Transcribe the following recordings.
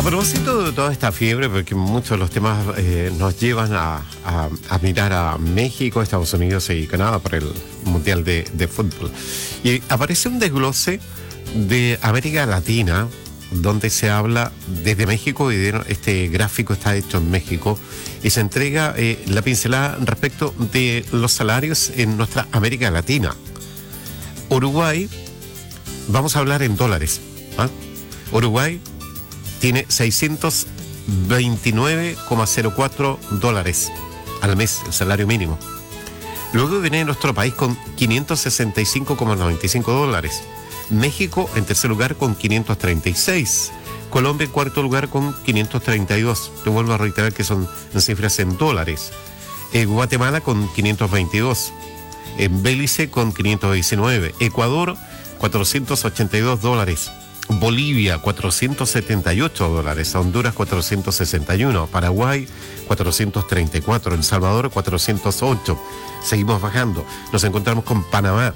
propósito de toda esta fiebre, porque muchos de los temas nos llevan a mirar a México, Estados Unidos y Canadá por el Mundial de Fútbol. Y aparece un desglose de América Latina, donde se habla desde México, y este gráfico está hecho en México, y se entrega la pincelada respecto de los salarios en nuestra América Latina. Uruguay, vamos a hablar en dólares, ¿ah? Uruguay tiene 629,04 dólares al mes, el salario mínimo. Luego viene nuestro país con 565,95 dólares. México en tercer lugar con 536. Colombia en cuarto lugar con 532. Te vuelvo a reiterar que son cifras en dólares. Guatemala con 522. Belice con 519. Ecuador, 482 dólares. Bolivia, 478 dólares. Honduras, 461. Paraguay, 434. El Salvador, 408. Seguimos bajando. Nos encontramos con Panamá,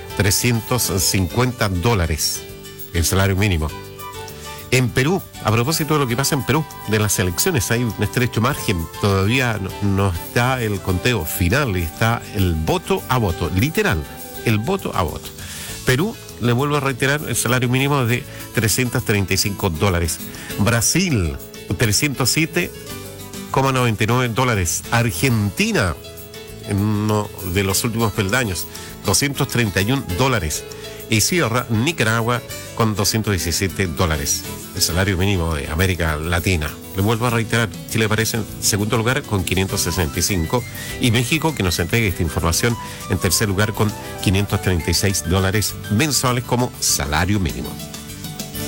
350 dólares, el salario mínimo. En Perú, a propósito de lo que pasa en Perú, de las elecciones, hay un estrecho margen. Todavía no está el conteo final, está el voto a voto, literal, el voto a voto. Perú, le vuelvo a reiterar, el salario mínimo de 335 dólares. Brasil, 307,99 dólares. Argentina, en uno de los últimos peldaños, 231 dólares. Y cierra Nicaragua con 217 dólares, el salario mínimo de América Latina. Le vuelvo a reiterar, Chile aparece en segundo lugar con 565 y México, que nos entrega esta información, en tercer lugar con 536 dólares mensuales como salario mínimo.